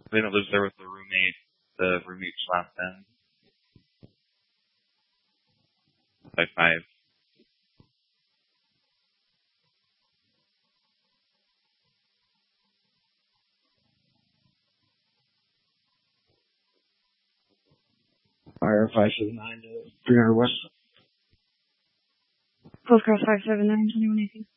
Then it lives there with the roommate. The roommate slapped them by 5. Fire 579 to 300 West. Postcross 579, 2118.